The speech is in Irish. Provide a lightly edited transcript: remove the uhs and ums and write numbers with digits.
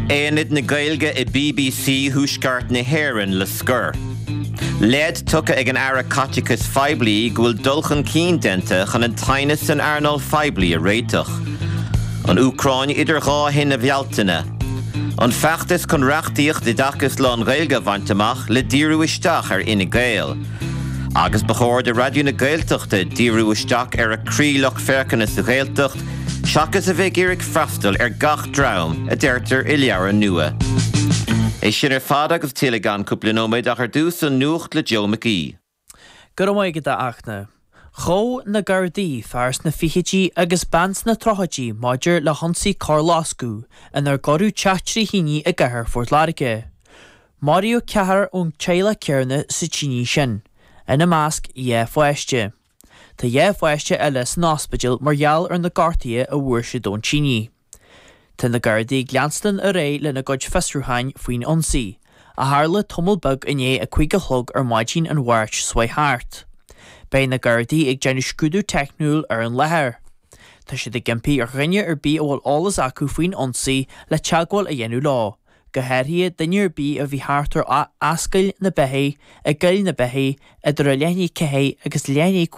Éanad na Gaeilge i BBC thuaisceart na hÉireann le scur. Lead tucha ag an ara Caticus Feibli ghfuil dulchan cín denta chun an taine san Arnold Feibli a réiteach. An Ucráin idir gá hin a bhealtaine. An feachtas chun reachtaíocht de dachas lán Gaeilge bhainteach le díriú isteach ar ina Gael. Agus bechóir de radio na Gaeltachta díriú isteach ar a crílach fercanna sa Gaeltacht, seachas a bheith irig freastal ar gach draum a deirtar i leabhar nua. É sin ar fad agus tíle gan cúpla nóméid ach ar dús an nuacht le Joe McGee. Gur amhaige de achna. Chó na Gardaí fears na fichidí agus bans na trochadí maidir le honsaí Carlascú in ar gorú teatrí híní a gahar Fort Larige. Mario cehar ón Teila Cearna sa tíní sin, ina másc Fuaiste. Tá Fuaiste eile san ospidil margheall ar na Gartaí a bhuairse don tíní. Tá na Gardaí gleanstan a ré le na goid festrúhain faoin onsaí, a tharla tumulbug iné a chuig a chlog ar maidín an bhairt swai háart. Bei na Gardaí ag déanú scúdú technúil ar an lethir. Tá siad ag gimpí ar rinne ar bí a bhfuil álas acu faoin onsaí le teagháil a dhéanú lá. Go háirithe duine ar bí a bhí háartar ascail na bethaí, a gail na bethaí, idir a leanaí cehé agus leanaí